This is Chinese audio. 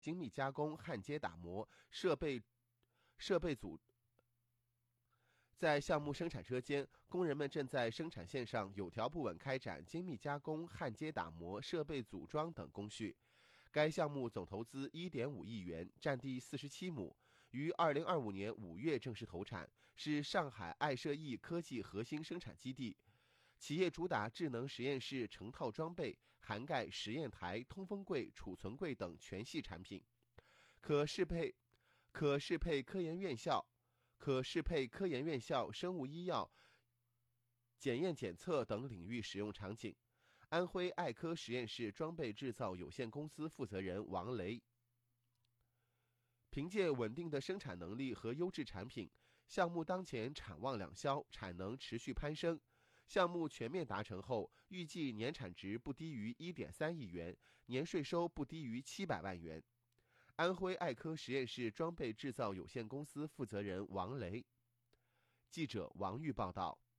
精密加工、焊接打磨、设备组。在项目生产车间，工人们正在生产线上有条不紊开展精密加工、焊接打磨、设备组装等工序。该项目总投资1.5亿元，占地47亩，于2025年5月正式投产，是上海爱设易科技核心生产基地。企业主打智能实验室成套装备，涵盖实验台、通风柜、储存柜等全系产品，可适配科研院校、生物医药、检验检测等领域使用场景。安徽爱科实验室装备制造有限公司负责人王雷。凭借稳定的生产能力和优质产品，项目当前产望两销，产能持续攀升。项目全面达成后，预计年产值不低于1.3亿元，年税收不低于700万元。安徽爱科实验室装备制造有限公司负责人王雷。记者王玉报道。